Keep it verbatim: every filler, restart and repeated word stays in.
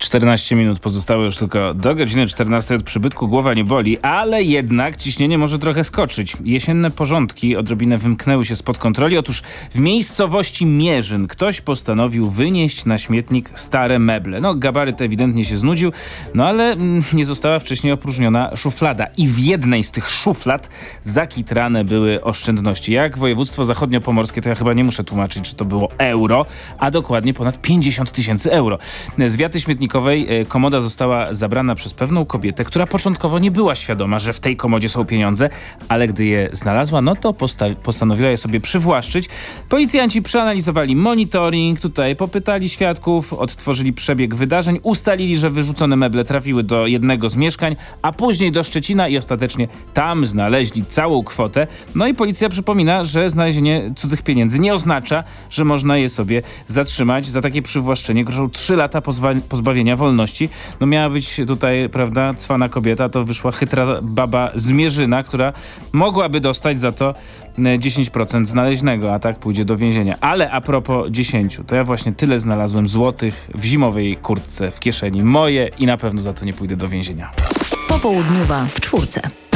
czternaście minut pozostało już tylko do godziny czternastej. Od przybytku głowa nie boli, ale jednak ciśnienie może trochę skoczyć. Jesienne porządki odrobinę wymknęły się spod kontroli. Otóż w miejscowości Mierzyn ktoś postanowił wynieść na śmietnik stare meble. No, gabaryt ewidentnie się znudził, no ale mm, nie została wcześniej opróżniona szuflada. I w jednej z tych szuflad zakitrane były oszczędności. Jak województwo zachodniopomorskie, to ja chyba nie muszę tłumaczyć, że to było euro, a dokładnie ponad pięćdziesiąt tysięcy euro. Z wiaty śmietnikowej komoda została zabrana przez pewną kobietę, która początkowo nie była świadoma, że w tej komodzie są pieniądze, ale gdy je znalazła, no to posta- postanowiła je sobie przywłaszczyć. Policjanci przeanalizowali monitoring, tutaj popytali świadków, odtworzyli przebieg wydarzeń, ustalili, że wyrzucone meble trafiły do jednego z mieszkań, a później do Szczecina i ostatecznie tam znaleźli całą kwotę. No i policja przypomina, że znalezienie cudzych pieniędzy nie oznacza, że można je sobie zatrzymać. Za takie przywłaszczenie grożą trzy lata pozwa- pozbawienia wolności. No miała być tutaj, prawda, cwana kobieta, to wyszła chytra baba z Mierzyna, która mogłaby dostać za to dziesięć procent znaleźnego, a tak pójdzie do więzienia. Ale a propos dziesięciu, to ja właśnie tyle znalazłem złotych w zimowej kurtce w kieszeni. Moje i na pewno za to nie pójdę do więzienia. Popołudniowa w czwórce.